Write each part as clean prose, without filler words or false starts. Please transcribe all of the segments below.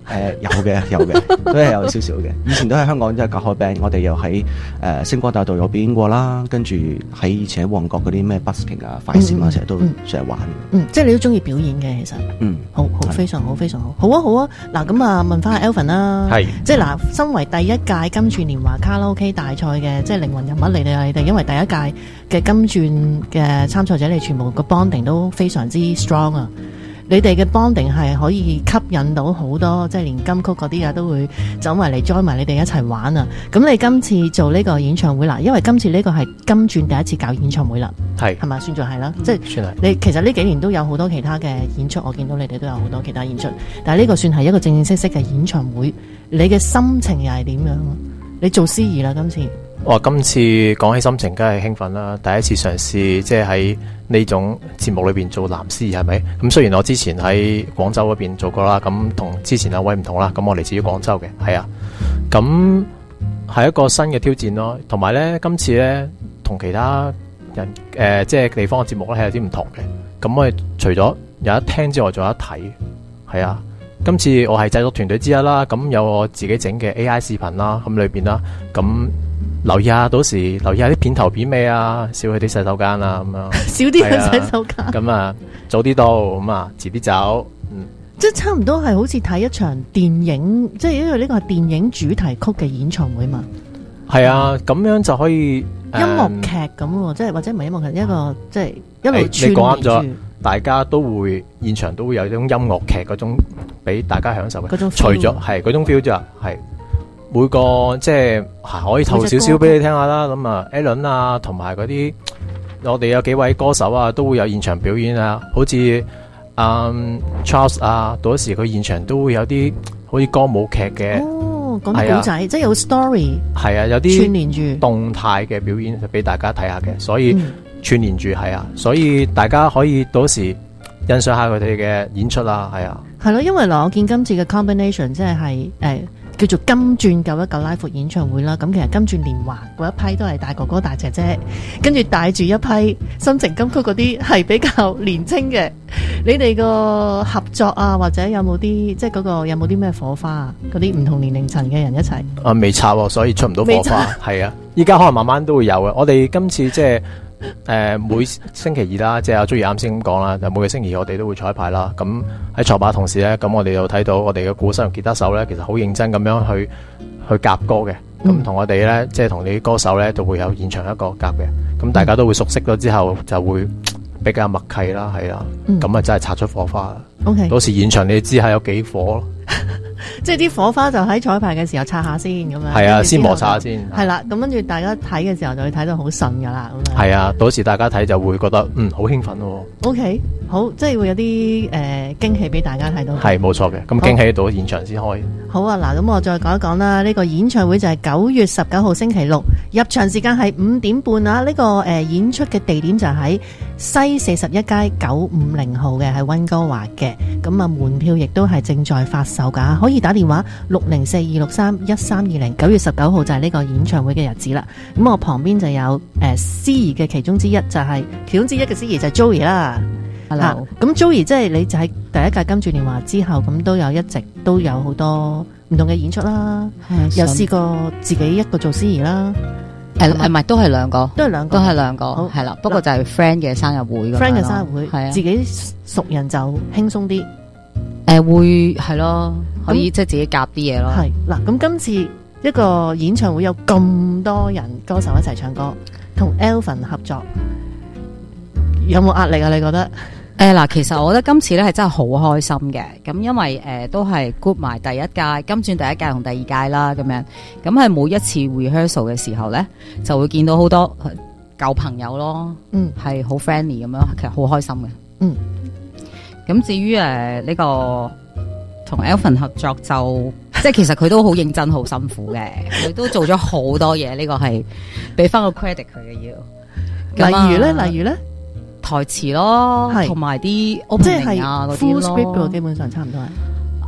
有嘅，都係有少少嘅。以前都喺香港即係隔開 band， 我哋又喺星光大道有表演過啦，跟住喺以前喺旺角嗰啲咩 busking 啊、快閃啊，成日都成日玩。 即係你都中意表演嘅，其實。好，非常好，非常好。好啊。嗱，咁啊，問翻阿 Alvin 啦。係。即係嗱，身為第一屆金鑽年華卡拉 OK 大賽嘅即係靈魂人物嚟你哋，因為第一屆嘅金鑽嘅參賽者，你全部個 bonding 都非常之 strong 啊！你哋嘅 bonding 係可以吸引到好多，即係連金曲嗰啲啊都會走埋嚟 join 埋你哋一齊玩啊！咁你今次做呢個演唱會啦，因為今次呢個係金鑽第一次搞演唱會啦，係咪算做係啦？即係你其實呢幾年都有好多其他嘅演出，我見到你哋都有好多其他演出，但係呢個算係一個正正式式嘅演唱會，你嘅心情又係點樣？你做司儀啦，今次。 今次講起心情，梗係興奮啦！第一次嘗試即係喺呢種節目裏邊做男司儀，係咪？咁雖然我之前喺廣州嗰邊做過啦，咁同之前兩位唔同啦，咁我嚟自於廣州嘅，係啊，咁係一個新嘅挑戰咯。同埋咧，今次咧同其他人即係地方嘅節目咧係有啲唔同嘅。咁我哋除咗有得聽之外，仲有得睇，係啊。今次我係製作團隊之一啦，咁有我自己整嘅 AI 視頻啦，咁裏邊啦，咁。留意下，到時留意下啲片頭片尾啊，少去啲洗手間啊，咁樣少啲去洗手間。咁啊，早啲到，咁啊，遲啲走。 即係差唔多係好似睇一場電影，即係因為呢個係電影主題曲嘅演唱會嘛。 係啊，咁樣就可以音樂劇咁，即係或者唔係音樂劇，一個即係一路串你講啱咗，大家都會現場都會有一種音樂劇嗰種俾大家享受嘅。除咗係嗰種 feel 啫，係。每個即係可以透少少俾你聽下啦，咁啊 Alan 啊，同埋嗰啲我哋有幾位歌手啊，都會有現場表演啊，好似Charles 啊，到時佢現場都會有啲好似歌舞劇嘅， 講啲古仔，即係有 story， 係啊，有啲串連住動態嘅表演俾大家睇下嘅，所以串連住係啊，所以大家可以到時欣賞下佢哋嘅演出啦，係啊， 係咯，因為嗱，我見今次嘅 combination 即係叫做金鑽919 Live 演唱會啦，咁其實金鑽年華嗰一批都係大哥哥大姐姐，跟住帶住一批心情金曲嗰啲係比較年青嘅，你哋個合作啊，或者有冇啲即係嗰個有冇啲咩火花啊？嗰啲唔同年齡層嘅人一齊未插喎，所以出唔到火花，係啊，依家可能慢慢都會有嘅。我哋今次即係每星期二啦，即係阿朱怡啱先咁講啦，就每個星期二我哋都會彩排啦。咁喺彩排同時咧，咁我哋又睇到我哋嘅鼓手同吉他手咧，其實好認真咁樣去夾歌嘅。咁同我哋咧，即係同啲歌手咧，就會有現場一個夾嘅。咁大家都會熟悉咗之後，就會比較默契啦，係啦。咁啊，真係擦出火花啦。 OK， 到時現場你知係有幾火咯。 即係啲火花就喺彩排嘅時候擦下先咁樣。係啊，先摩擦下先。 係啦，咁跟住大家睇嘅時候就會睇到好順噶啦。咁樣。係啊，到時大家睇就會覺得好興奮咯。 OK，好，即係會有啲驚喜俾大家睇到。 係冇錯嘅，咁驚喜到現場先開。 好啊，嗱，咁我再講一講啦。呢個演唱會就係9月19號星期六，入場時間係5點半啊。呢個演出嘅地點就喺西41街950號嘅，係溫哥華嘅。咁啊，門票亦都係正在發售噶，可以打電話604-263-1320。9月19號就係呢個演唱會嘅日子啦。咁我旁邊就有司儀嘅其中之一，就係其中之一嘅司儀就係 Joey 啦。Hello，咁 Joey 即係你就喺第一屆金鑽年華之後，咁都有一直都有好多唔同嘅演出啦，有試過自己一個做司儀啦。 唔係，都係兩個， 都係兩個， 係啦。不過就係 friend 嘅生日會咁樣 friend 嘅生日會， 係啊， 自己熟人就輕鬆啲。 會係咯，可以即係自己夾啲嘢咯。 係嗱，咁今次一個演唱會有咁多人歌手一齊唱歌，同 Alvin 合作，有冇壓力啊？你覺得？ 嗱，其實我覺得今次咧係真係好開心嘅，咁因為都係 group 埋第一屆金鑽第一屆同第二屆啦，咁樣，咁係每一次 rehearsal 嘅時候咧，就會見到好多舊朋友咯，係好 friendly 咁樣，其實好開心嘅，咁至於呢個同 Alvin 合作就，即係其實佢都好認真、好辛苦嘅，佢都做咗好多嘢，呢個係俾翻個 credit 佢嘅要。 例如咧。 台詞咯，同埋啲 opening 啊嗰啲咯， full script 基本上差唔多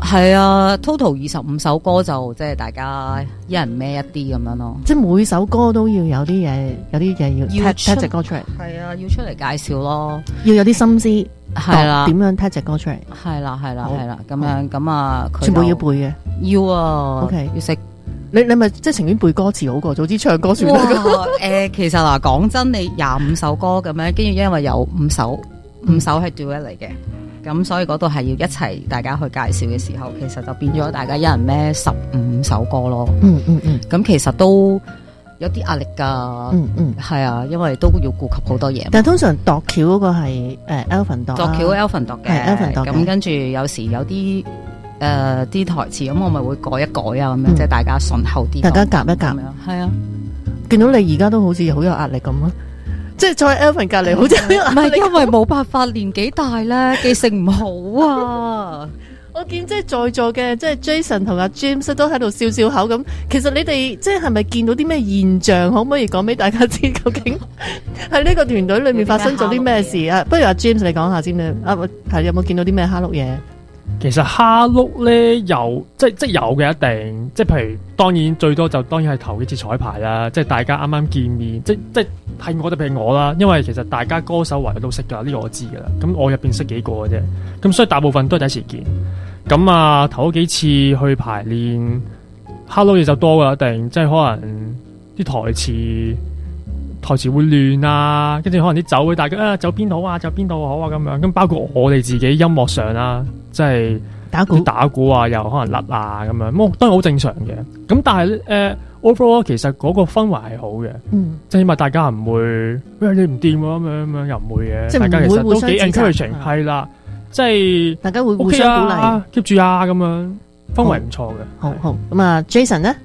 係啊 ，total 25首歌就即係大家一人孭一啲咁樣咯。 即係每首歌都要有啲嘢，要踢隻歌出嚟。 係啊，要出嚟介紹咯， 要有啲心思。 係啦， 點樣踢隻歌出嚟？ 係啦，咁樣咁啊， 全部要背嘅。 要啊 ，OK， 要識。 你咪即係情願背歌詞好過，早知唱歌算啦。 其實嗱，講真，你25首歌咁樣，跟住因為有5首係 duet 嚟嘅，咁所以嗰度係要一齊大家去介紹嘅時候，其實就變咗大家一人孭15首歌咯。咁其實都有啲壓力噶。係啊，因為都要顧及好多嘢。 但係通常度橋嗰個係Alvin 度， 度橋 Alvin 度嘅 ，Alvin 度嘅。 咁跟住有時有啲啲台詞，咁我咪會改一改啊，咁樣即係大家順口啲， 大家夾一夾。 係啊， 見到你而家都好似好有壓力咁咯，即係坐喺 Alvin 隔籬，好似好有壓力。 唔係因為冇辦法，年紀大咧，記性唔好啊。 我見即係在座嘅，即係 Jason 同阿 James 都喺度笑笑口咁。其實你哋即係咪見到啲咩現象？可唔可以講俾大家知？究竟喺呢個團隊裏面發生咗啲咩事啊？不如阿 James 你講下先啦。係有冇見到啲咩蝦碌嘢？ 其實蝦碌咧有，即係有嘅一定。即係譬如當然最多就當然係頭幾次彩排啦。即係大家啱啱見面，即係我哋譬如我啦，因為其實大家歌手圍都識㗎，呢個我知㗎啦。咁我入邊識幾個嘅啫，咁所以大部分都係第一次見。咁啊，頭幾次去排練，蝦碌嘢就多㗎，一定即係可能啲台詞會亂啊，跟住可能啲走會大家走邊好啊，走邊度好啊咁樣。咁包括我哋自己音樂上啦，即係打鼓啊，又可能甩啊咁樣。咁當然好正常嘅。咁但係overall 其實嗰個氛圍係好嘅，即係起碼大家唔會你唔掂咁樣又唔會嘅。大家其實都幾 encouraging， 係啦，即係大家會互相鼓勵 ，keep 住啊咁樣，氛圍唔錯嘅。 好咁啊 ，Jason 咧？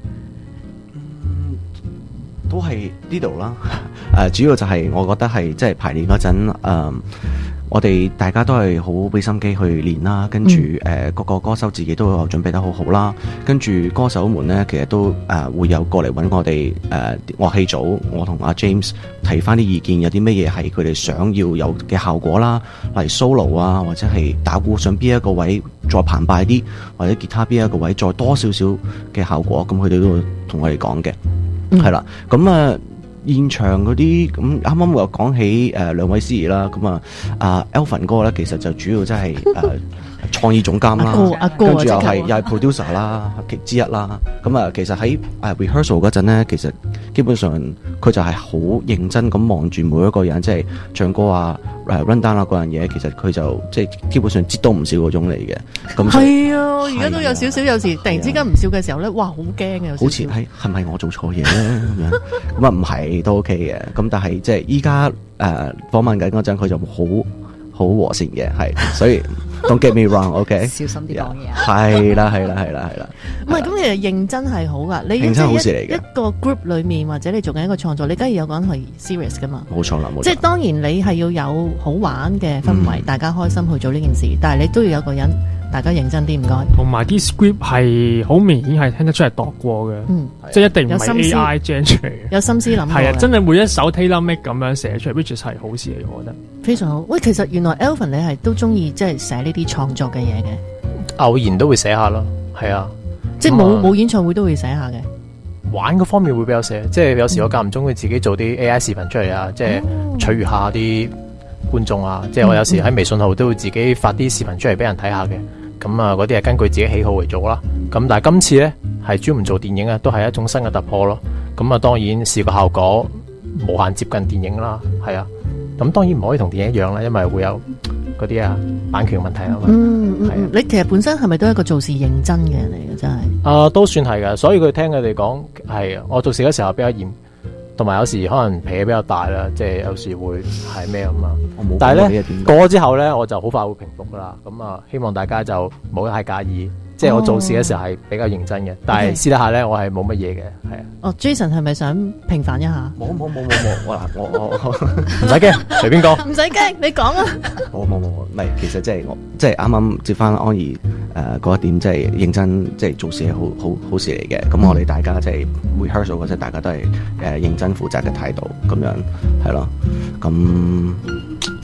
都係呢度啦，主要就係我覺得係即係排練嗰陣，我哋大家都係好俾心機去練啦，跟住各個歌手自己都有準備得好好啦，跟住歌手們咧其實都會有過嚟揾我哋樂器組，我同阿 James 提翻啲意見，有啲乜嘢係佢哋想要有嘅效果啦，例如 solo 啊，或者係打鼓上邊一個位再澎湃啲，或者吉他邊一個位再多少少嘅效果，咁佢哋都會同我哋講嘅。係啦，咁現場嗰啲咁啱啱我講起兩位司儀啦，咁Alvin 哥咧其實就主要即係創意總監啦，跟住又係 producer 啦之一啦。咁其實喺rehearsal 嗰陣咧，其實基本上佢就係好認真咁望住每一個人，即係唱歌啊、run down 啊嗰樣嘢，其實佢就即係基本上擠多唔少嗰種嚟嘅。咁係啊，而家都有少少，有時突然之間唔笑嘅時候咧，哇，好驚嘅， 好似係咪我做錯嘢咧咁樣？咁唔係都 OK 嘅。咁但係即係依家訪問緊嗰陣，佢就好和善嘅，係所以。Don't get me wrong，OK？ 小心啲講嘢啊！ 係啦。 唔係咁，其實認真係好噶。你認真好事嚟嘅。 一個 group 裏面或者你做緊一個創作，你梗係有個人係 serious 噶嘛？ 冇錯啦，冇錯。 即係當然你係要有好玩嘅氛圍，大家開心去做呢件事，但係你都要有個人，大家認真啲，唔該。 同埋啲 script 係好明顯係聽得出係度過嘅，即係一定唔係 AI gen 出嚟嘅， 有心思諗。 係啊，真係每一首 tailor make 咁樣寫出嚟 ，which 係好事嚟，我覺得。 非常好。喂，其實原來 Alvin 你係都中意即係寫呢啲創作嘅嘢嘅， 偶然都會寫下咯，係啊， 即係冇演唱會都會寫下嘅。 玩嗰方面會比較寫，即係有時我間唔中會自己做啲 AI 視頻出嚟啊，即係取悅下啲觀眾啊，即係我有時喺微信號都會自己發啲視頻出嚟俾人睇下嘅。咁嗰啲係根據自己喜好嚟做啦。咁但係今次咧係專門做電影啊，都係一種新嘅突破咯。咁當然視覺效果無限接近電影啦，係啊。咁當然唔可以同電影一樣啦，因為會有嗰啲版權問題啊嘛。 你其實本身係咪都係一個做事認真嘅人嚟嘅？真係都算係㗎。所以佢聽佢哋講係我做事嘅時候比較嚴，同埋有時可能脾氣比較大啦，即係有時會係咩咁啊。但係咧過咗之後咧，我就好快會平復噶啦。咁希望大家就唔好太介意。即係我做事嘅時候係比較認真嘅，但係私底下咧我係冇乜嘢嘅，係啊。 Jason 係咪想平反一下？ 冇，我唔使驚，隨便講。 唔使驚，你講啊。 冇，唔係，其實即係啱啱接翻安怡嗰一點，即係認真，即係做事係好事嚟嘅。咁我哋大家即係 rehearsal 嗰陣，大家都係認真負責嘅態度，咁樣係咯。咁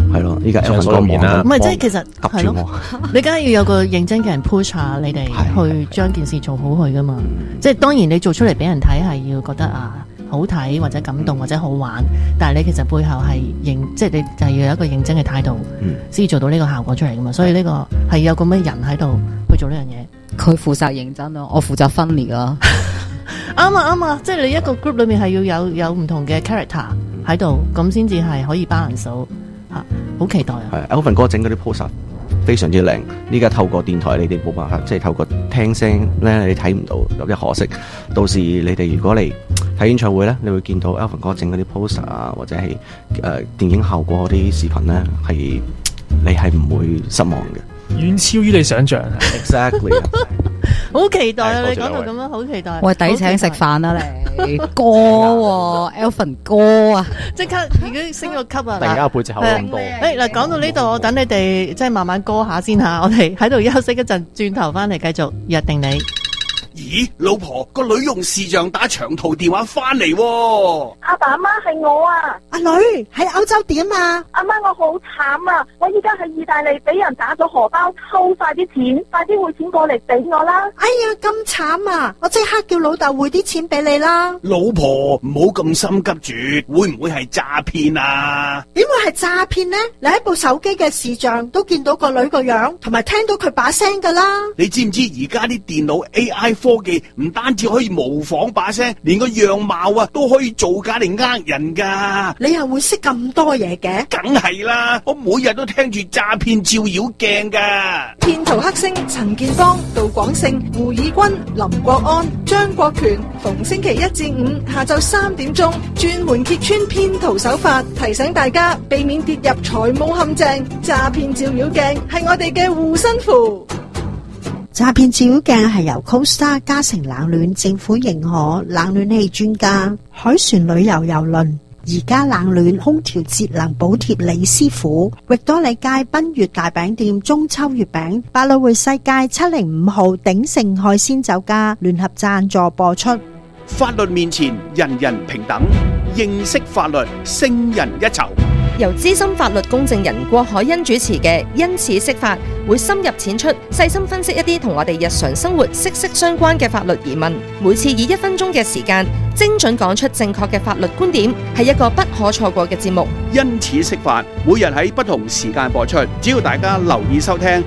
係咯，依家 Elvin 哥面啦， 唔係即係其實係咯，你梗係要有個認真嘅人 push 下你哋去將件事做好佢噶嘛。即係當然你做出嚟俾人睇係要覺得好睇或者感動或者好玩，但係你其實背後係即係你就係要有一個認真嘅態度，先做到呢個效果出嚟噶嘛。所以呢個係有咁嘅人喺度去做呢樣嘢。 佢負責認真咯，我負責分裂啦。 啱啊，即係你一個 group 裏面係要有唔同嘅 character 喺度，咁先至係可以 balance 到吓，好期待啊！ 係 Elvin 哥整嗰啲 poster 非常之靚，依家透過電台你哋冇辦法，即係透過聽聲咧，你睇唔到，有啲可惜。到時你哋如果嚟睇演唱會咧，你會見到 Elvin 哥整嗰啲 poster 啊，或者係電影效果嗰啲視頻咧，你係唔會失望嘅， 遠超於你想象。 Exactly 好期待啊！你講到咁樣，好期待。 喂，抵請食飯啦你，歌喎 Elvin 哥啊， 即刻已經升個級啊！ 突然間背脊口咁多。 嗱，講到呢度，我等你哋即係慢慢歌下先吓，我哋喺度休息一陣，轉頭翻嚟繼續約定你。 咦，老婆，個女用視像打長途電話翻嚟喎。 阿爸阿媽係我啊。 阿女喺歐洲點啊？ 阿媽，我好慘啊！我依家喺意大利俾人打咗荷包，抽晒啲錢，快啲匯錢過嚟俾我啦！ 哎呀，咁慘啊！我即刻叫老豆匯啲錢俾你啦。 老婆，唔好咁心急住，會唔會係詐騙啊？ 點會係詐騙呢？你喺部手機嘅視像都見到個女個樣，同埋聽到佢把聲噶啦。 你知唔知而家啲電腦 AI 科技唔單止可以模仿把聲，連個樣貌啊都可以造假嚟呃人噶。 你又會識咁多嘢嘅？ 梗係啦，我每日都聽住詐騙照妖鏡噶。 騙徒黑星陳建邦、杜廣勝、胡以軍、林國安、張國權，逢星期一至五下晝3點鐘，專門揭穿騙徒手法，提醒大家避免跌入財務陷阱。詐騙照妖鏡係我哋嘅護身符。 詐騙照妖鏡係由 CoStar 嘉誠冷暖政府認可冷暖氣專家海船旅遊郵輪宜家冷暖空調節能補貼李師傅域多利街賓悅大餅店中秋月餅百老匯世界705號鼎盛海鮮酒家聯合贊助播出。 法律面前人人平等，認識法律勝人一籌。 由資深法律公證人郭海欣主持嘅因此釋法，會深入淺出，細心分析一啲同我哋日常生活息息相關嘅法律疑問。每次以1分鐘嘅時間，精準講出正確嘅法律觀點，係一個不可錯過嘅節目。 因此釋法，每日喺不同時間播出，只要大家留意收聽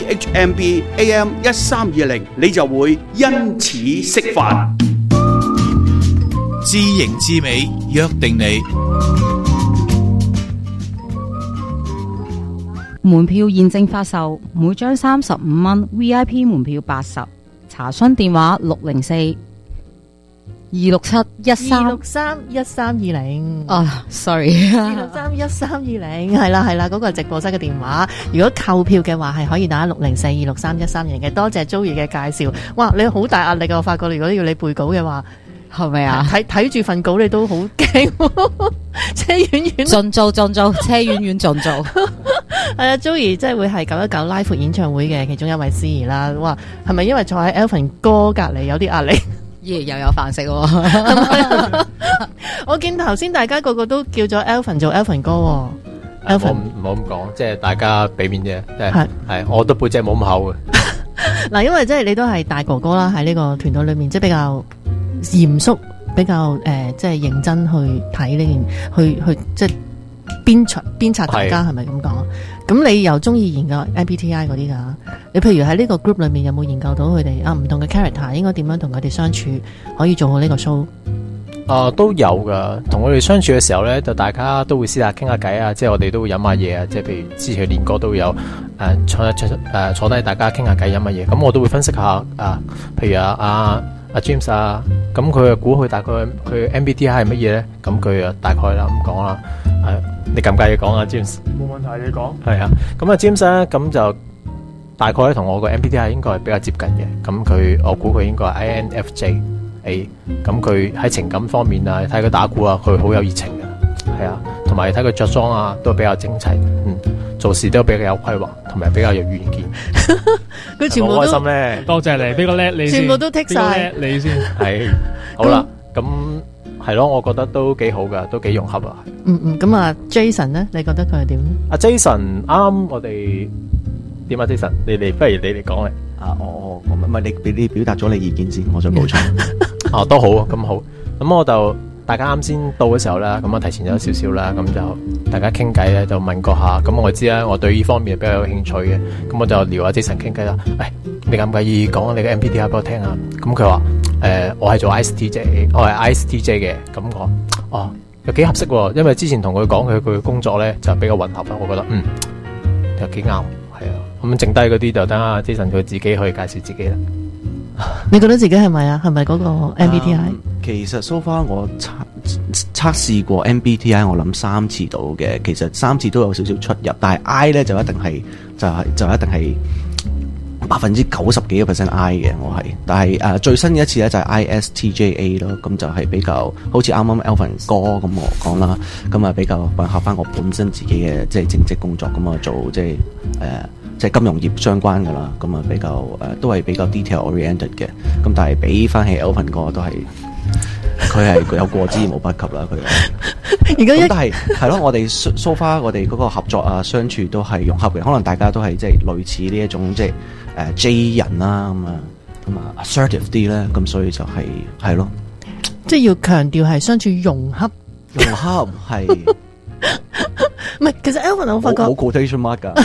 CHMB AM 1320，你就會因此釋法。 知形知美，約定你。 門票現正發售，每張35蚊 ，VIP 門票80。查詢電話604-267-1320。啊，sorry， 263-1320係啦，嗰個係直播室嘅電話。如果購票嘅話，係可以打604-263-1320嘅。多謝 Joey 嘅介紹。哇，你好大壓力啊！我發覺如果要你背稿嘅話， 係咪啊？ 睇住份稿你都好驚，車遠遠盡做，車遠遠盡做。 係啊 ，Joey 即係會係919 Live 演唱會嘅其中一位司儀啦。哇，係咪因為坐喺 Elvin 哥隔離有啲壓力？ 又有飯食喎。 我見頭先大家個個都叫咗 Elvin 做 Elvin 哥喎。 Elvin 唔好咁講，即係大家俾面啫。係，我都背脊冇咁厚嘅。 嗱，因為即係你都係大哥哥啦，喺呢個團隊裏面，即係比較嚴肅，比較即係認真去睇呢件，去即係鞭策大家，係咪咁講？咁你又中意研究 MBTI 嗰啲㗎？你譬如喺呢個 group 裏面有冇研究到佢哋唔同嘅 character 應該點樣同佢哋相處，可以做好呢個 show？ 都有噶，同佢哋相處嘅時候咧，就大家都會私下傾下偈啊，即係我哋都會飲下嘢啊，即係譬如之前練歌都會有坐低大家傾下偈飲下嘢，咁我都會分析下譬如阿 James 啊，咁佢估佢大概佢 MBTI 係乜嘢咧？咁佢大概啦咁講啦，你介唔介意講啊 James？ 冇問題，你講。 係啊，咁啊 James 咧，咁就大概咧同我個 MBTI 應該係比較接近嘅，咁我估佢應該係 INFJ。咁佢喺情感方面啊，睇佢打鼓啊，佢好有熱情嘅，係啊，同埋睇佢着裝啊，都比較整齊，做事都比較有規劃，同埋比較有遠見。 佢全部都開心咧， 多謝你，俾個叻你先， 全部都剔晒你先。 係好啦，咁係咯，我覺得都幾好噶，都幾融合啊。 咁啊 Jason 咧，你覺得佢係點？ 阿 Jason 啱我哋點啊 Jason， 不如你嚟講咧。 我唔係你表達咗你意見先，我再補充。 都好啊，咁好。咁我就大家啱先到嘅時候啦，咁我提前咗少少啦，咁就大家傾偈咧，就問過下。咁我知啦，我對呢方面比較有興趣嘅，咁我就撩阿 Jason 傾偈啦。你介唔介意講你嘅 MBTI 俾我聽下？咁佢話我係做 ISTJ， 我係 ISTJ 嘅。咁我又幾合適喎，因為之前同佢講佢嘅工作咧就比較混合啦，我覺得又幾啱，係啊。咁剩低嗰啲就等阿 Jason 佢自己去介紹自己啦。 你覺得自己係咪啊？係咪嗰個 MBTI？ 其實 so far 我測試過 MBTI， 我諗3次到嘅，其實3次都有少少出入，但係 I 咧就一定係就一定係90%幾個 I 嘅，我係。但係最新嘅一次咧就係 ISTJA 咯，咁就係比較好似啱啱 Alvin 哥咁我講啦，咁啊比較混合翻我本身自己嘅即係正職工作，咁啊做即係金融業相關噶啦，咁啊比較都係比較 detail oriented 嘅，咁但係比翻起 Alvin 哥都係佢係有過之而無不及啦，佢。咁但係咯，我哋 so far 我哋嗰個合作啊相處都係融合嘅，可能大家都係即係類似呢一種即係J 人啦，咁啊 assertive 啲咧，咁所以就係咯， 即係要強調係相處融洽係。 唔係，其實 Alvin 我發覺冇 quotation mark 噶。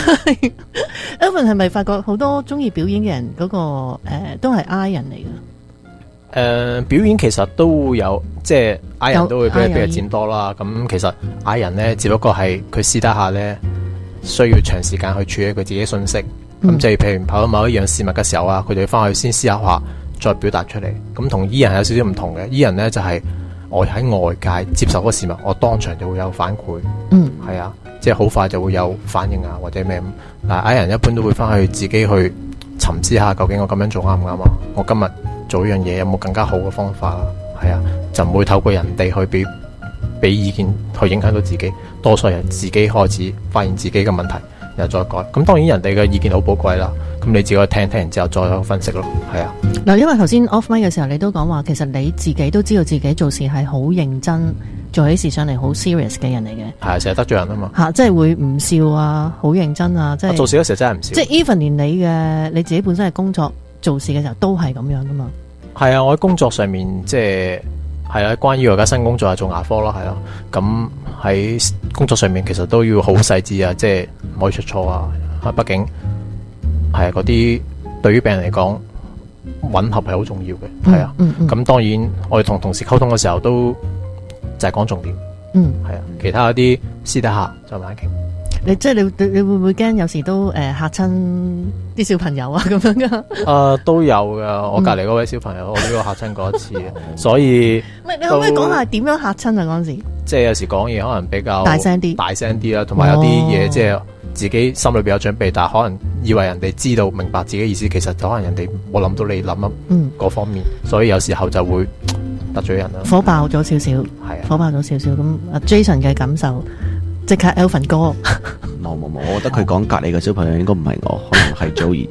Alvin 係咪發覺好多中意表演嘅人嗰個都係 I 人嚟噶？ 表演其實都會有，即係 I 人都會比較佔多啦。咁其實 I 人咧，只不過係佢私底下咧需要長時間去處理佢自己信息。咁即係譬如跑到某一樣事物嘅時候啊，佢哋翻去先思考下，再表達出嚟。咁同 E 人有少少唔同嘅。E 人咧就係我喺外界接受嗰個事物，我當場就會有反饋。係啊，即係好快就會有反應啊，或者咩咁。但係 I 人一般都會翻去自己去沉思下，究竟我咁樣做啱唔啱啊？我今日做呢樣嘢有冇更加好嘅方法啊？係啊，就唔會透過人哋去俾意見去影響到自己，多數係自己開始發現自己嘅問題，然後再改。咁當然人哋嘅意見好寶貴啦，咁你自己聽完之後再分析咯。係啊。 嗱，因為頭先 off mic 嘅時候，你都講話，其實你自己都知道自己做事係好認真，做起事上嚟好 serious 嘅人嚟嘅。 係成日得罪人啊嘛。 即係會唔笑啊，好認真啊，即係做事嗰時候真係唔笑。 即係 even 連你自己本身係工作做事嘅時候都係咁樣噶嘛。 係啊，我喺工作上面即係啦，關於我而家新工作係做牙科咯，係咯。咁喺工作上面其實都要好細緻啊，即係唔可以出錯啊。畢竟係嗰啲對於病人嚟講，吻合係好重要嘅。係啊。咁當然我哋同同事溝通嘅時候都就係講重點。係啊。其他嗰啲私底下就慢慢傾。 你即係你會唔會驚有時都嚇親啲小朋友啊咁樣噶？ 都有噶，我隔離嗰位小朋友我都有嚇親過一次，所以你可唔可以講下點樣嚇親啊？嗰陣時即係有時講嘢可能比較大聲啲啦，同埋有啲嘢即係自己心裏邊有準備，但係可能以為人哋知道明白自己意思，其實就可能人哋冇諗到你諗嗰方面，所以有時候就會得罪人啦。 火爆咗少少，係啊，火爆咗少少咁。阿 Jason 嘅感受。即刻 Alvin 哥， 冇，我覺得佢講隔離嘅小朋友應該唔係我，可能係 Joey。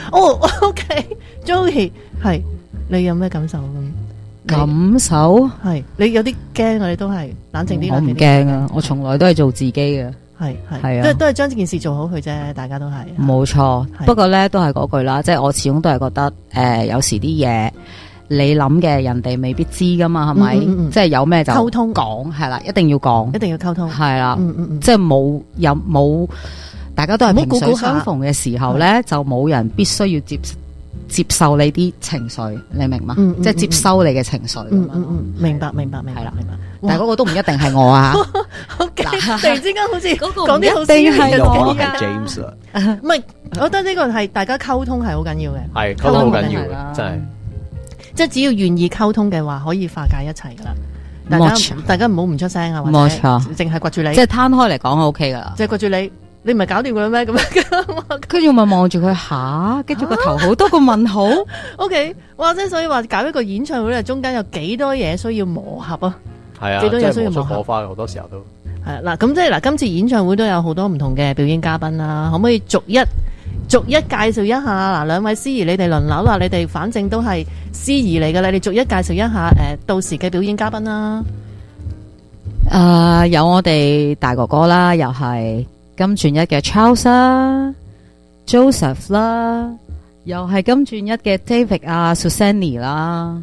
OK，Joey 係你有咩感受咁？ 感受係你有啲驚啊！你都係冷靜啲。 我唔驚啊！我從來都係做自己嘅。 係啊，都係將呢件事做好佢啫。大家都係冇錯。不過咧都係嗰句啦，即係我始終都係覺得有時啲嘢。你諗嘅人哋未必知噶嘛，係咪？即係有咩就溝通講，係啦，一定要講， 一定要溝通， 係啦，即係冇，大家都係萍水相逢嘅時候咧，就冇人必須要接受你啲情緒，你明嘛？即係接收你嘅情緒。 明白， 係啦，明白。但係嗰個都唔一定係我啊。 突然之間好似嗰個講啲好定係我係 James 啦。 唔係，我覺得呢個係大家溝通係好緊要嘅， 係溝通好緊要嘅，真係。 即係只要願意溝通嘅話，可以化解一切噶啦。大家唔好唔出聲啊，或者淨係掘住你。 即係攤開嚟講係 OK 噶啦。 即係掘住你唔係搞掂佢咩？咁樣跟住咪望住佢下，跟住個頭好多個問號。 OK，哇！即係所以話搞一個演唱會咧，中間有幾多嘢需要磨合啊？ 係啊， 幾多嘢需要磨合？ 火花好多時候都係嗱，咁即係嗱，今次演唱會都有好多唔同嘅表演嘉賓啦，可唔可以逐一逐一介紹一下嗱，兩位司儀你哋輪流啦，你哋反正都係司儀嚟㗎啦，你逐一介紹一下到時嘅表演嘉賓啦。 有我哋大哥哥啦，又係金鑽一嘅 Charles 啦 ，Joseph 啦，又係金鑽一嘅 David 啊 ，Susanny 啦，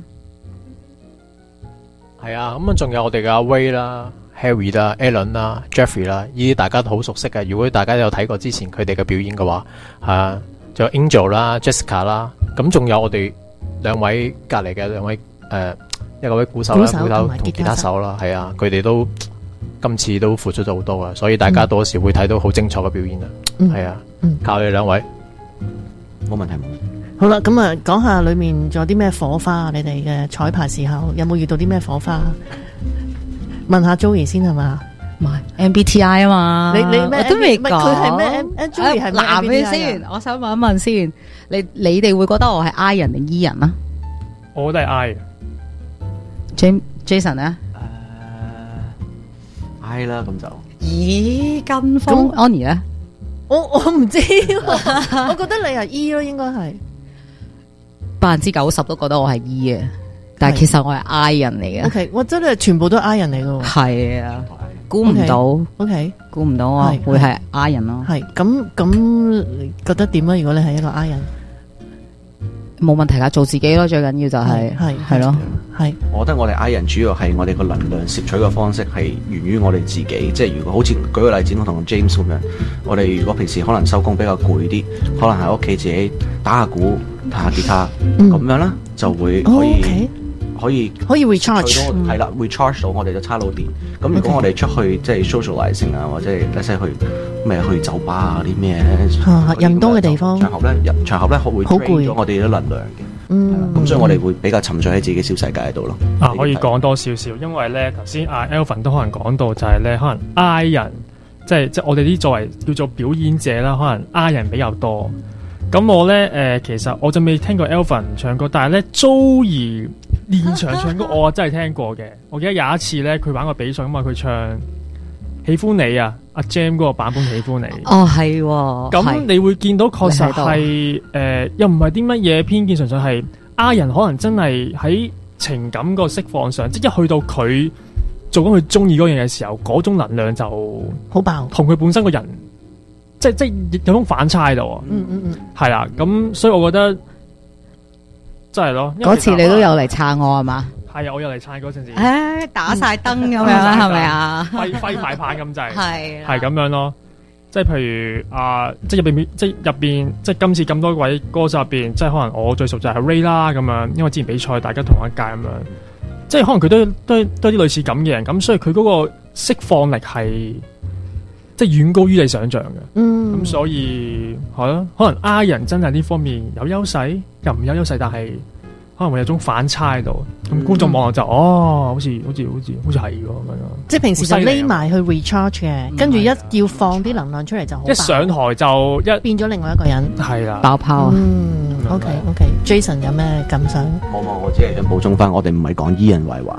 係啊，咁啊仲有我哋嘅阿 Ray 啦、Harry 啦、Alan 啦、Jeffrey 啦，呢啲大家都好熟悉嘅。如果大家有睇過之前佢哋嘅表演嘅話，仲有 Angel 啦、Jessica 啦，咁仲有我哋兩位隔籬嘅兩位一個位鼓手啦、鼓手同吉他手啦，係啊，佢哋都今次都付出咗好多啊，所以大家到時會睇到好精彩嘅表演啊，係啊，靠你兩位， 冇問題。 好啦，咁啊，講下裏面仲有啲咩火花？你哋嘅彩排時候有冇遇到啲咩火花？問下 Joey 先係嘛？ 唔係 MBTI 啊嘛， 你咩？ 我都未講， 佢係咩 ？Joey 係咩？ 嗱，你先，我想問一問先，你哋會覺得我係 I 人定 E 人啊？ 我都係 I。 Jason 咧 ？I 啦，咁就。 咦，跟風 Annie 咧？ 我唔知，我覺得你係 E 咯，應該係 90%都覺得我係 E 嘅，但係其實我係 I 人嚟嘅。 OK， 我真係全部都係 I 人嚟嘅。 係啊，估唔到。OK， 估唔到啊，會係 I 人咯。 係咁覺得點啊？如果你係一個 I 人？ 冇問題噶，做自己咯，最緊要就係咯，係。 我覺得我哋 I 人主要係我哋個能量攝取嘅方式係源於我哋自己，即係如果好似舉個例子，我同 James 咁樣，我哋如果平時可能收工比較攰啲，可能喺屋企自己打下鼓、彈下吉他，咁樣啦，就會可以 recharge 係啦 ，recharge 到我哋嘅叉腦電。咁如果我哋出去即係 socializing 啊，或者一齊去酒吧啊啲咩人多嘅地方場合咧會 drain 咗我哋啲能量嘅。咁所以我哋會比較沉醉喺自己小世界喺度咯。 可以講多少少，因為咧頭先阿 Alvin 都可能講到就係咧，可能 I 人即係我哋啲作為叫做表演者啦，可能 I 人比較多。咁我咧其實我就未聽過 Alvin 唱歌，但係咧 Joey 現場唱歌我真係聽過嘅。我記得有一次咧，佢玩個比賽咁啊，佢唱喜歡你啊，阿 Jam 嗰個版本喜歡你。 哦，係喎。 咁你會見到確實係又唔係啲乜嘢偏見，純粹係 I 人可能真係喺情感個釋放上，即係一去到佢做緊佢中意嗰樣嘢嘅時候，嗰種能量就好爆， 同佢本身個人即係有種反差喺度。係啦，咁所以我覺得真係咯。 嗰次你都有嚟撐我係嘛？ 係啊，我有嚟撐嗰陣時， 打晒燈咁樣啦，係咪啊？ 揮埋棒咁滯， 係咁樣咯。即係譬如即係入邊，即係今次咁多位歌手入邊，即係可能我最熟就係 Ray 啦咁樣，因為之前比賽大家同一屆咁樣，即係可能佢都係啲類似咁嘅人，咁所以佢嗰個釋放力係即係遠高於你想象嘅。咁所以係咯，可能 I 人真係呢方面有優勢，又唔有優勢，但係可能會有種反差喺度，咁觀眾望落就好似係咁樣。 即係平時就匿埋去 recharge 嘅，跟住一要放啲能量出嚟就好。 一上台就變咗另外一個人， 係啦， 爆泡啊 ！OK，Jason 有咩感想？ 冇，我只係想補充翻，我哋唔係講E人壞話。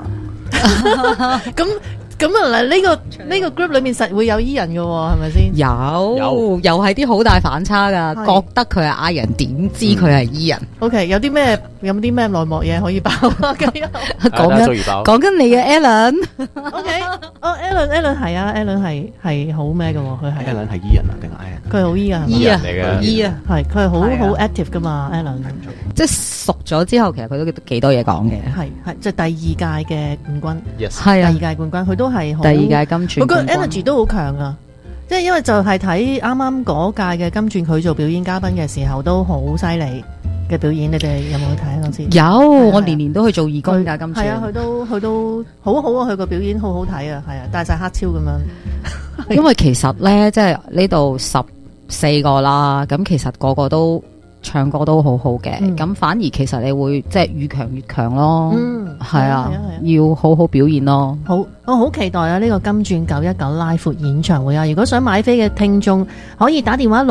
咁啊嗱，呢個 group 裏面實會有 E 人嘅，係咪先？ 又係啲好大反差噶，覺得佢係 I 人，點知佢係 E 人 ？OK，有啲咩內幕嘢可以爆啊？ 講緊你嘅 Alan。OK，Alan 係啊 ，Alan 係好咩嘅？佢係 Alan 係 E 人啊，定係 I 人？ 佢係好 E 啊 ，E 啊 ，E 啊，係佢係好 active 噶嘛 ，Alan。 即係熟咗之後，其實佢都幾多嘢講嘅。 係即係第二屆嘅冠軍， 係啊， 第二屆冠軍，佢都係第二屆金鑽。 我覺得 energy 都好強啊！即係因為就係睇啱啱嗰屆嘅金鑽，佢做表演嘉賓嘅時候都好犀利嘅表演。你哋有冇去睇啊？嗰次有，我年年都去做義工㗎。金鑽係啊，佢都好好啊！佢個表演好好睇啊，係啊，戴晒黑超咁樣。 因為其實咧，即係呢度14個啦，咁其實個個都唱歌都好好嘅，咁反而其實你會即係越強越強咯，係啊，要好好表現咯。 好，我好期待啊！呢個金鑽919拉闊演唱會啊！如果想買飛嘅聽眾，可以打電話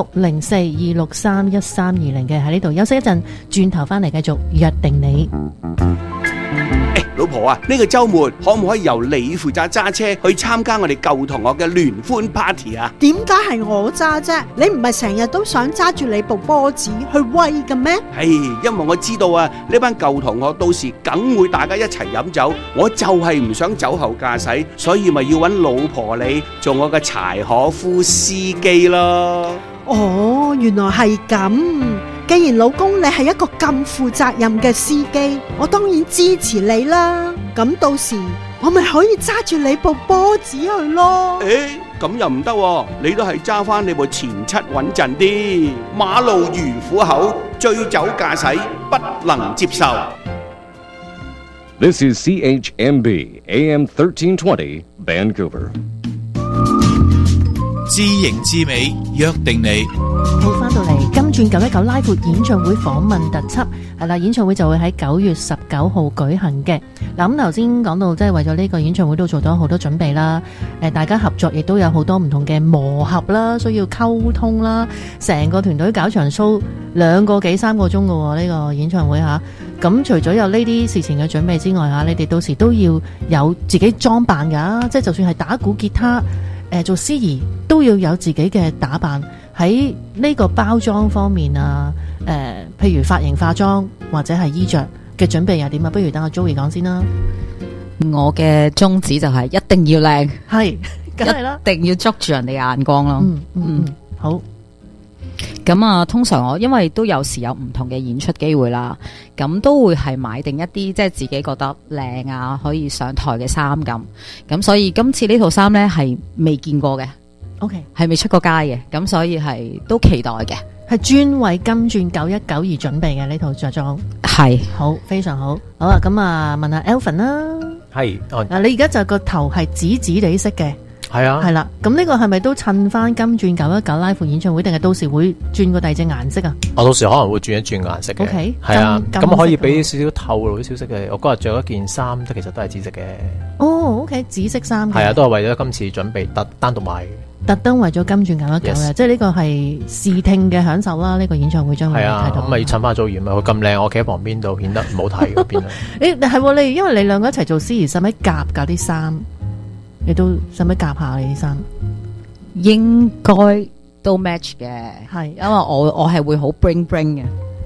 604-263-1320嘅，喺呢度休息一陣，轉頭翻嚟繼續約定你。 老婆啊，呢個週末可唔可以由你負責揸車去參加我哋舊同學嘅聯歡 party 啊？ 點解係我揸啫？你唔係成日都想揸住你部波子去威嘅咩？ 因為我知道啊，呢班舊同學到時梗會大家一齊飲酒，我就係唔想酒後駕駛，所以咪要揾老婆你做我嘅柴可夫司機咯。 哦，原來係咁。既然老公你係一個咁負責任嘅司機，我當然支持你啦。咁到時我咪可以揸住你部波子去咯。 咁又唔得喎，你都係揸翻你部前七穩陣啲。馬路如虎口，醉酒駕駛不能接受。 This is CHMB AM 1320 Vancouver。 知型知美，約定你。 好，翻到嚟金鑽919拉闊演唱會訪問特輯，係啦，演唱會就會喺9月19號舉行嘅。嗱，咁頭先講到即係為咗呢個演唱會都做咗好多準備啦。大家合作亦都有好多唔同嘅磨合啦，需要溝通啦。成個團隊搞場 show 2個幾3個鐘嘅喎，呢個演唱會嚇。咁除咗有呢啲事前嘅準備之外嚇，你哋到時都要有自己裝扮㗎，即係就算係打鼓、吉他。做司儀都要有自己嘅打扮，喺呢個包裝方面啊，譬如髮型、化妝或者係衣着嘅準備又點啊？不如等阿 Joey 講先啦。 我嘅宗旨就係一定要靚， 係，梗係啦， 一定要捉住人哋眼光咯。 好。 咁啊，通常我因為都有時有唔同嘅演出機會啦，咁都會係買定一啲即係自己覺得靚啊，可以上台嘅衫咁所以今次呢套衫呢係未見過嘅 ，OK， 係未出過街嘅，咁所以係都期待嘅， 係專為金鑽919而準備嘅呢套着裝， 係好，非常好，好啦，咁啊問下 Alvin 啦， 係你而家就個頭係紫紫地色嘅。 係啊， 係啦，咁呢個係咪都襯翻金鑽919 live 演唱會，定係到時會轉個第二隻顏色啊？ 我到時可能會轉一轉顏色嘅， OK， 係啊，咁可以俾少少色透露啲消息嘅。我嗰日着一件衫，其實都係紫色嘅。 哦 ，OK， 紫色衫嘅， 係啊，都係為咗今次準備單獨買嘅。 特登為咗金鑽919嘅， Yes， 即係呢個係視聽嘅享受啦。呢個演唱會將會睇到， 咁咪要襯翻組員啊！佢咁靚，我企喺旁邊度顯得唔好睇嗰邊啊！ 係你，因為你兩個一齊做司儀，使唔使夾㗎啲衫？你都使唔使夾下你啲衫？ 應該都 match 嘅， 係， 因為我係會好 bling bling 嘅。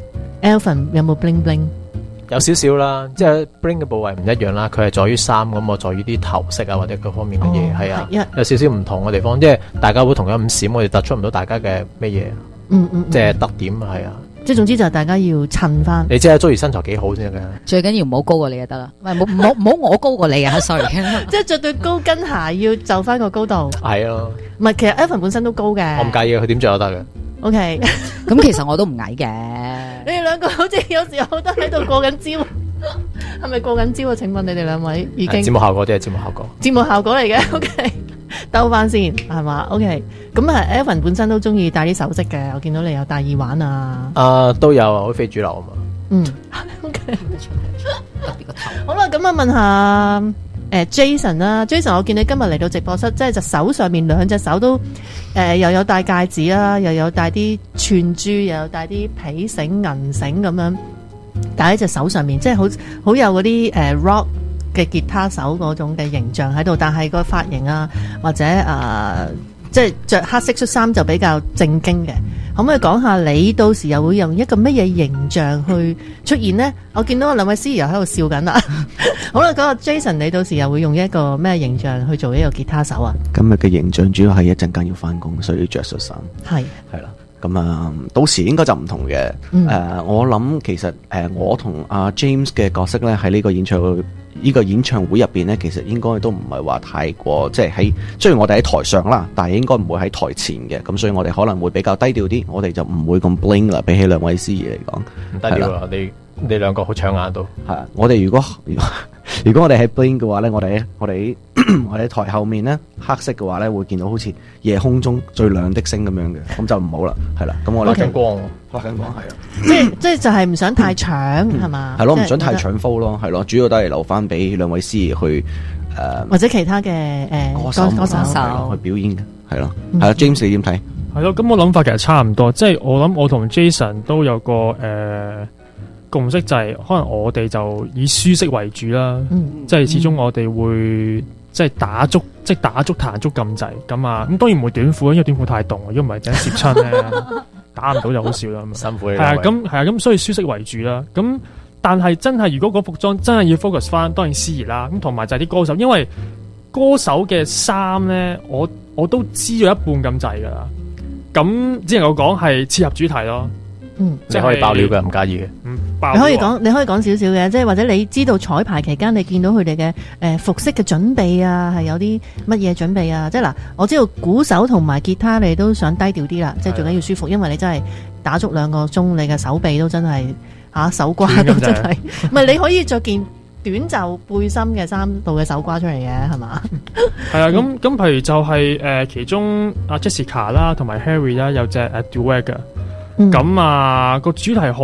Alvin 有冇 bling bling？ 有少少啦，即係 bling 嘅部位唔一樣啦。佢係在於衫，咁我在於啲頭飾啊或者各方面嘅嘢，係啊，有少少唔同嘅地方，即係大家會同樣咁閃，我哋突出唔到大家嘅咩嘢，即係特點係啊。 即係總之就係大家要襯翻。 你知啊，Joey身材幾好先得嘅。 最緊要唔好高過你就得啦，唔好我高過你啊 ！sorry， 即係着對高跟鞋要就翻個高度。 係啊， 唔係其實 Alvin 本身都高嘅。 我唔介意佢點着都得嘅。 OK， 咁其實我都唔矮嘅。 你哋兩個好似有時候都喺度過緊招，係咪過緊招啊？請問你哋兩位已經節目效果啲係節目效果。 節目效果嚟嘅 ，OK。兜翻先係嘛 ，OK。咁啊 ，Alvin 本身都中意戴啲首飾嘅，我見到你有戴耳環啊。 都有啊，好非主流啊嘛。 OK。好啦，咁啊問下Jason 啦，Jason， 我見你今日嚟到直播室，即係隻手上面2隻手都又有戴戒指啦，又有戴啲串珠，又有戴啲皮繩、銀繩咁樣戴喺隻手上面，即係好有嗰啲rock嘅吉他手嗰種嘅形象喺度，但係個髮型啊或者即係着黑色恤衫就比較正經嘅。可唔可以講下你到時又會用一個乜嘢形象去出現呢？我見到兩位司儀又喺度笑緊啦。好啦，嗰個 Jason， 你到時又會用一個咩形象去做一個吉他手啊？ 今日嘅形象主要係一陣間要翻工，所以要着恤衫。係啦。咁啊，到時應該就唔同嘅。我諗其實我同阿 James 嘅角色咧喺呢個演唱會入邊咧，其實應該都唔係話太過，即係雖然我哋喺台上啦，但係應該唔會喺台前嘅。咁所以我哋可能會比較低調啲，我哋就唔會咁 bling 啦。比起兩位司儀嚟講， 唔低調啦，你兩個好搶眼都係。我哋如果我哋喺 bling 嘅話咧，我哋喺台後面咧，黑色嘅話咧，會見到好似夜空中最亮的星咁樣嘅，咁就唔好啦，係啦。咁我哋發緊光係啊， 即係就係唔想太搶係嘛？ 係咯，唔想太搶 flow 咯，係咯，主要都係留翻俾兩位司儀去或者其他嘅歌手去表演嘅，係咯，係啦。James 你點睇？ 係咯，咁我諗法其實差唔多，即係我諗我同 Jason 都有個共識就係可能我哋就以舒適為主啦，即係始終我哋會即係打足彈足咁滯咁啊，咁當然唔會短褲，因為短褲太凍，如果唔係陣攝親咧打唔到就好笑啦， 辛苦係啊，咁所以舒適為主啦。咁但係真係如果嗰服裝真係要 focus 翻，當然司儀啦，咁同埋就係啲歌手，因為歌手嘅衫咧，我都知咗一半咁滯噶啦。咁只能夠講係切合主題咯。 即係可以爆料嘅，唔介意嘅。 你可以講少少嘅，即係或者你知道彩排期間你見到佢哋嘅服飾嘅準備啊，係有啲乜嘢準備啊？即係嗱，我知道鼓手同埋吉他你都想低調啲啦，即係最緊要舒服，因為你真係打足2個鐘，你嘅手臂都真係手瓜都真係。唔係你可以着件短袖背心嘅衫度嘅手瓜出嚟嘅係嘛？ 係啊，咁譬如就係其中阿 Jessica 啦，同埋 Harry 啦，有隻Duet 嘅。咁啊，個主題好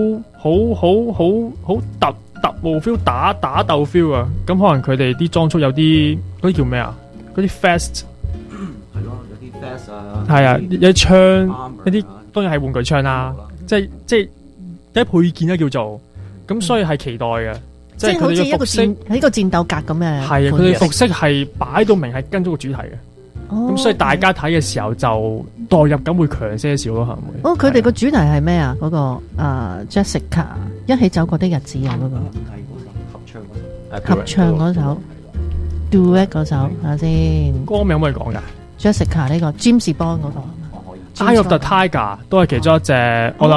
特務 feel， 打鬥 feel 啊！咁可能佢哋啲裝束有啲嗰啲叫咩啊？嗰啲 fast 係咯，有啲 fast 啊， 係啊，有啲槍，一啲當然係玩具槍啦，即係一配件啦叫做，咁所以係期待嘅，即係好似一個喺個戰鬥格咁嘅。 係啊，佢哋服飾係擺到明係跟咗個主題嘅。咁所以大家睇嘅時候就代入感會強些少咯，係咪？ 佢哋個主題係咩啊？嗰個Jessica 一起走過的日子啊，嗰個合唱嗰首 Duet 嗰首，睇下先。 歌名可唔可以講㗎 ？Jessica 呢個 James Bond 嗰個 Eye of the Tiger 都係其中一隻，我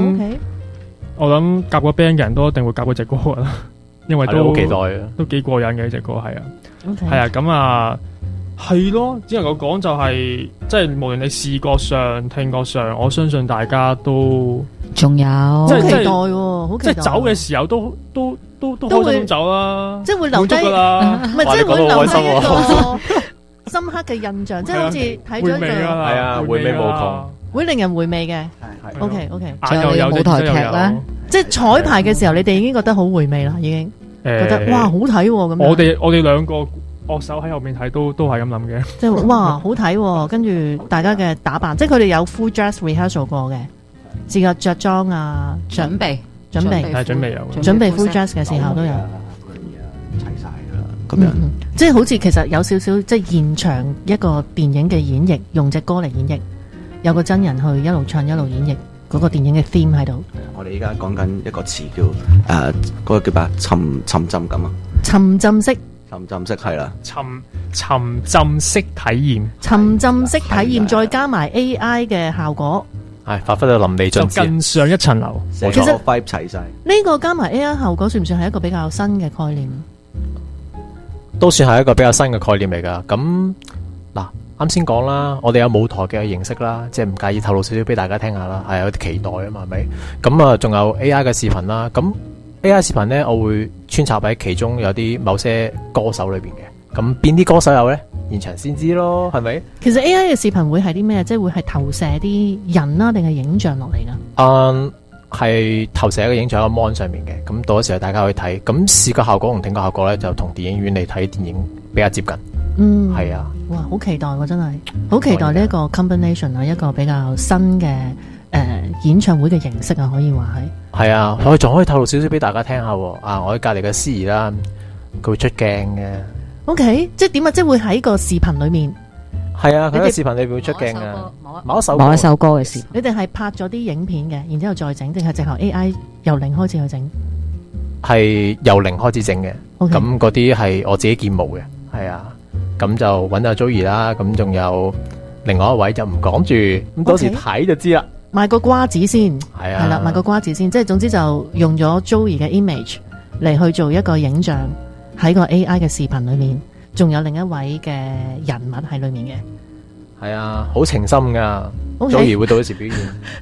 諗夾過 band 嘅人都一定會夾嗰隻歌㗎啦，因為都好期待啊， 都幾過癮嘅呢隻歌係啊， okay. 係啊，咁啊。係咯，只能夠講就係，即係無論你視覺上、聽覺上，我相信大家都仲有好期待喎，好期待。 即係走嘅時候都開心咁走啦， 即係會留低，唔係即係會留低一個深刻嘅印象，即係好似睇咗一個係啊，回味無窮， 會令人回味嘅。OK， 仲有舞台劇啦， 即係彩排嘅時候，你哋已經覺得好回味啦，已經覺得哇好睇咁。 我哋兩個樂手喺後面睇都係咁諗嘅， 即係哇好睇，跟住大家嘅打扮，即係佢哋有 full dress rehearsal 過嘅，自覺着裝啊， 準備係準備 full dress 嘅時候都有齊晒啦，咁樣即係好似其實有少少即係現場一個電影嘅演繹，用隻歌嚟演繹，有個真人去一路唱一路演繹嗰個電影嘅 theme 喺度。 我哋依家講緊一個詞叫嗰個叫咩？沉浸感啊， 沉浸式。 沉浸式係啦， 沉浸式體驗， 沉浸式體驗再加埋 AI 嘅效果， 係發揮到淋漓盡致， 就更上一層樓。 其實 vibe 齊晒， 呢個加埋 AI 效果算唔算係一個比較新嘅概念？ 都算係一個比較新嘅概念嚟噶。咁嗱，啱先講啦，我哋有舞台嘅形式啦，即係唔介意透露少少俾大家聽下啦，係有啲期待啊嘛，係咪？咁啊，仲有 AI 嘅視頻啦，咁。AI 視頻咧，我會穿插喺其中有啲某些歌手裏邊嘅，咁邊啲歌手有咧？現場先知咯，係咪？ 其實 AI 嘅視頻會係啲咩？即係會係投射啲人啦，定係影像落嚟噶？ 係投射一個影像喺個 mon 上面嘅，咁到時候大家去睇，咁視覺效果同聽覺效果咧，就同電影院嚟睇電影比較接近。係啊， 哇，好期待喎！真係好期待呢一個 combination 啊，一個比較新嘅演唱會嘅形式啊，可以話係。 係啊，我仲可以透露少少俾大家聽下喎。我喺隔籬嘅司儀啦，佢會出鏡嘅。 OK， 即係點啊？即係會喺個視頻裏面。 係啊，佢喺視頻裏邊會出鏡嘅。某一首歌嘅視。 你哋係拍咗啲影片嘅，然之後再整，定係直頭 AI 由零開始去整？ 係由零開始整嘅。咁嗰啲係我自己建模嘅。係啊，咁就揾阿 Joey 啦，咁仲有另外一位就唔講住，咁到時睇就知啦。 賣個瓜子先， 係啊， 係啦，賣個瓜子先，即係總之就用咗 Joey 嘅 image 嚟去做一個影像喺個 AI 嘅視頻裏面，仲有另一位嘅人物喺裏面嘅。 係啊，好情深噶 ，Joey 會到時表演。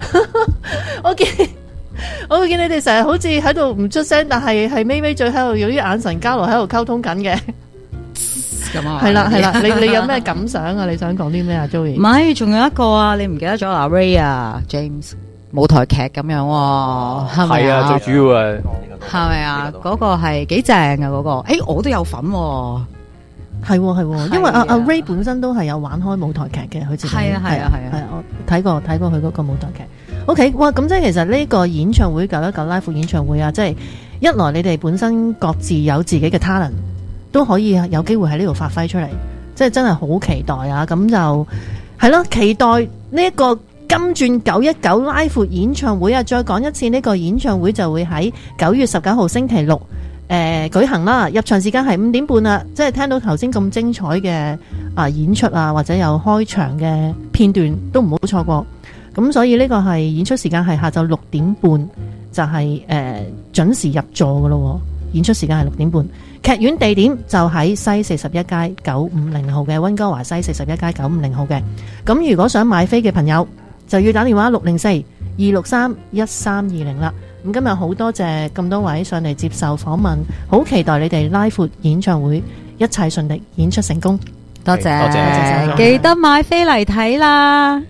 我見你哋成日好似喺度唔出聲，但係咪咪嘴喺度用啲眼神交流喺度溝通緊嘅。係啦，你有咩感想啊？你想講啲咩啊 ，Joey？ 唔係，仲有一個啊，你唔記得咗阿 Ray 啊 ，James 舞台劇咁樣喎，係咪啊？ 係啊，最主要啊， 係咪啊？嗰個係幾正啊，嗰個，我都有份喎， 係，因為阿 Ray 本身都係有玩開舞台劇嘅，佢自己係啊，我睇過佢嗰個舞台劇。 OK， 哇！咁即係其實呢個演唱會919 Live 演唱會啊，即係一來你哋本身各自有自己嘅 talent，都可以有機會喺呢度發揮出嚟，即係真係好期待啊！咁就係咯，期待呢一個金鑽919 Live 演唱會啊！再講一次，呢個演唱會就會喺9月19號星期六舉行啦。入場時間係5點半啦，即係聽到頭先咁精彩嘅演出啊，或者有開場嘅片段都唔好錯過。咁所以呢個係演出時間係下晝6點半，就係準時入座噶咯。演出時間係6點半，劇院地點就喺西41街950號嘅溫哥華西41街950號嘅。咁如果想買飛嘅朋友，就要打電話604-263-1320啦。咁今日好多謝咁多位上嚟接受訪問，好期待你哋拉闊演唱會一切順利，演出成功。 多謝，記得買飛嚟睇啦。